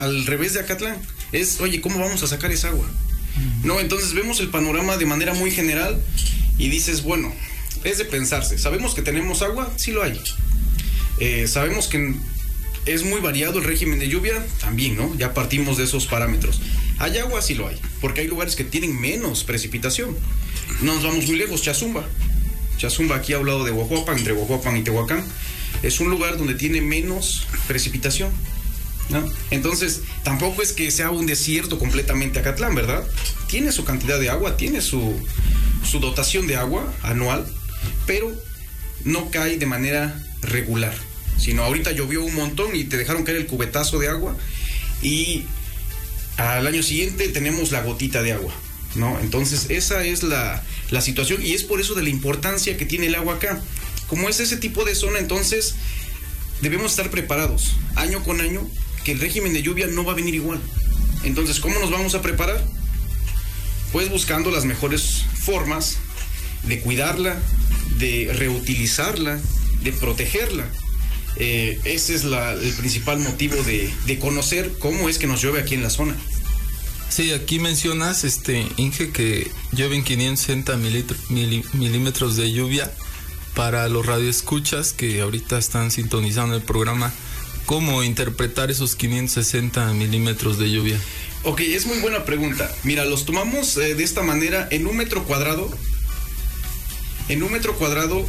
al revés de Acatlán. Es, oye, ¿cómo vamos a sacar esa agua? No, entonces vemos el panorama de manera muy general y dices, bueno, es de pensarse. ¿Sabemos que tenemos agua? Sí lo hay. Sabemos que es muy variado el régimen de lluvia, también, ¿no? Ya partimos de esos parámetros. ¿Hay agua? Sí lo hay, porque hay lugares que tienen menos precipitación. No nos vamos muy lejos, Chazumba. Chazumba, aquí ha hablado de Huajuapan, entre Huajuapan y Tehuacán. Es un lugar donde tiene menos precipitación, ¿no? Entonces, tampoco es que sea un desierto completamente Acatlán, ¿verdad? Tiene su cantidad de agua, tiene su dotación de agua anual, pero no cae de manera regular. Sino ahorita llovió un montón y te dejaron caer el cubetazo de agua y al año siguiente tenemos la gotita de agua, ¿no? Entonces esa es la situación y es por eso de la importancia que tiene el agua acá. Como es ese tipo de zona, entonces debemos estar preparados año con año que el régimen de lluvia no va a venir igual. Entonces, ¿cómo nos vamos a preparar? Pues buscando las mejores formas de cuidarla, de reutilizarla, de protegerla. Ese es el principal motivo de conocer cómo es que nos llueve aquí en la zona. Sí, aquí mencionas, Inge, que llueven 560 milímetros de lluvia. Para los radioescuchas que ahorita están sintonizando el programa, ¿cómo interpretar esos 560 milímetros de lluvia? Ok, es muy buena pregunta. Mira, los tomamos de esta manera en un metro cuadrado. En un metro cuadrado,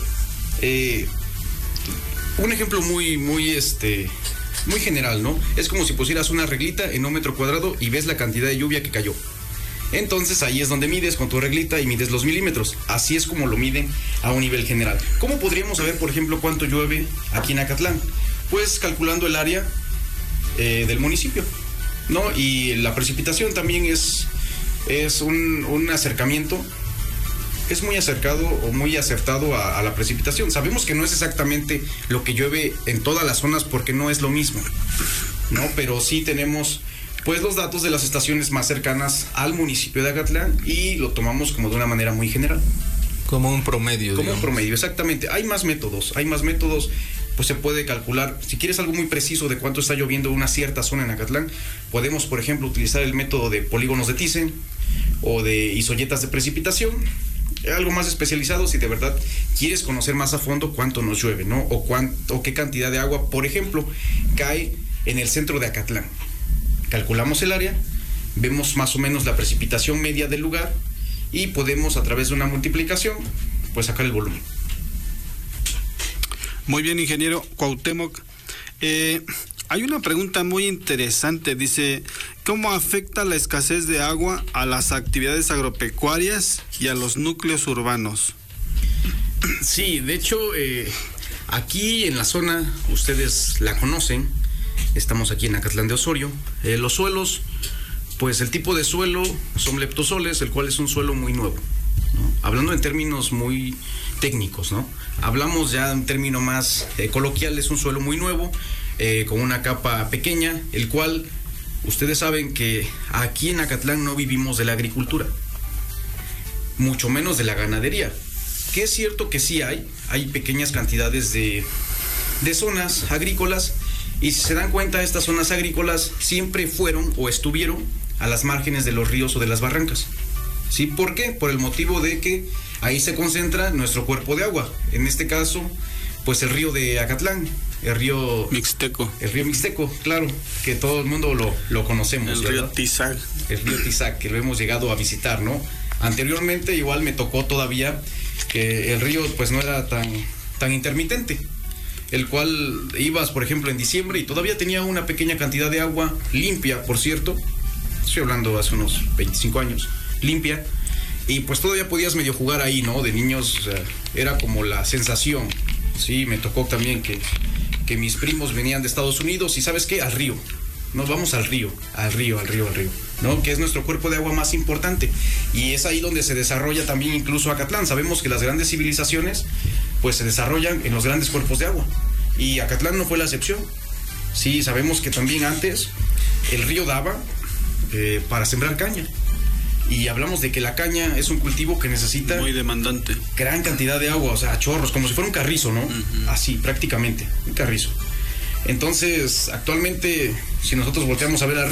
un ejemplo muy general, ¿no? Es como si pusieras una reglita en un metro cuadrado y ves la cantidad de lluvia que cayó. Entonces ahí es donde mides con tu reglita y mides los milímetros. Así es como lo miden a un nivel general. ¿Cómo podríamos saber, por ejemplo, cuánto llueve aquí en Acatlán? Pues calculando el área del municipio, ¿no? Y la precipitación también es un acercamiento. Es muy acercado o muy acertado a la precipitación. Sabemos que no es exactamente lo que llueve en todas las zonas porque no es lo mismo, ¿no? Pero sí tenemos pues los datos de las estaciones más cercanas al municipio de Acatlán y lo tomamos como de una manera muy general. Como un promedio. Como un promedio, exactamente. Hay más métodos, pues se puede calcular. Si quieres algo muy preciso de cuánto está lloviendo en una cierta zona en Acatlán, podemos, por ejemplo, utilizar el método de polígonos de Thyssen o de isoyetas de precipitación. Algo más especializado si de verdad quieres conocer más a fondo cuánto nos llueve, ¿no? O qué cantidad de agua, por ejemplo, cae en el centro de Acatlán. Calculamos el área, vemos más o menos la precipitación media del lugar y podemos a través de una multiplicación pues sacar el volumen. Muy bien, ingeniero Cuauhtémoc. Hay una pregunta muy interesante, dice, ¿cómo afecta la escasez de agua a las actividades agropecuarias y a los núcleos urbanos? Sí, de hecho, aquí en la zona, ustedes la conocen, estamos aquí en Acatlán de Osorio. Los suelos, pues el tipo de suelo son leptosoles, el cual es un suelo muy nuevo, ¿no? Hablando en términos muy técnicos, ¿no? Hablamos ya en término más coloquial, es un suelo muy nuevo, con una capa pequeña, el cual ustedes saben que aquí en Acatlán no vivimos de la agricultura, mucho menos de la ganadería. Que es cierto que sí hay pequeñas cantidades de zonas agrícolas. Y si se dan cuenta, estas zonas agrícolas siempre fueron o estuvieron a las márgenes de los ríos o de las barrancas. ¿Sí? ¿Por qué? Por el motivo de que ahí se concentra nuestro cuerpo de agua. En este caso, pues el río de Acatlán, el río Mixteco. El río Mixteco, claro, que todo el mundo lo conocemos. El río Tizac. El río Tizac, que lo hemos llegado a visitar, ¿no? Anteriormente igual me tocó todavía que el río pues no era tan intermitente, el cual ibas, por ejemplo, en diciembre y todavía tenía una pequeña cantidad de agua limpia, por cierto, estoy hablando hace unos 25 años, limpia, y pues todavía podías medio jugar ahí, ¿no? De niños, o sea, era como la sensación. Sí, me tocó también que mis primos venían de Estados Unidos y ¿sabes qué? Al río, nos vamos al río, ¿no? Que es nuestro cuerpo de agua más importante, y es ahí donde se desarrolla también incluso Acatlán. Sabemos que las grandes civilizaciones pues se desarrollan en los grandes cuerpos de agua, y Acatlán no fue la excepción. Sí, sabemos que también antes el río daba para sembrar caña, y hablamos de que la caña es un cultivo que necesita muy demandante, gran cantidad de agua, o sea, chorros, como si fuera un carrizo, ¿no? Uh-huh. Así, prácticamente, un carrizo. Entonces, actualmente, si nosotros volteamos a ver